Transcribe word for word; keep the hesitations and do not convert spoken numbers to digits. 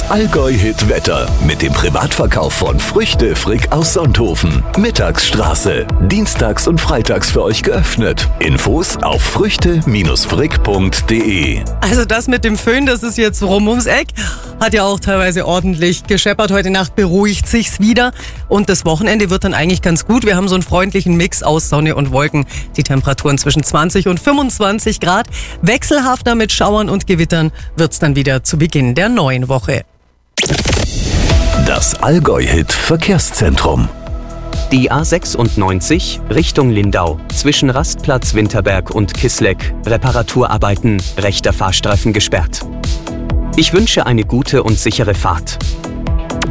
Das Allgäu-Hit-Wetter mit dem Privatverkauf von Früchte Frick aus Sonthofen. Mittagsstraße. Dienstags und freitags für euch geöffnet. Infos auf früchte frick punkt de. Also das mit dem Föhn, das ist jetzt rum ums Eck. Hat ja auch teilweise ordentlich gescheppert. Heute Nacht beruhigt sich's wieder. Und das Wochenende wird dann eigentlich ganz gut. Wir haben so einen freundlichen Mix aus Sonne und Wolken. Die Temperaturen zwischen zwanzig und fünfundzwanzig Grad. Wechselhafter mit Schauern und Gewittern wird's dann wieder zu Beginn der neuen Woche. Das Allgäu-Hit Verkehrszentrum. Die A sechsundneunzig Richtung Lindau zwischen Rastplatz Winterberg und Kisleck. Reparaturarbeiten, rechter Fahrstreifen gesperrt. Ich wünsche eine gute und sichere Fahrt.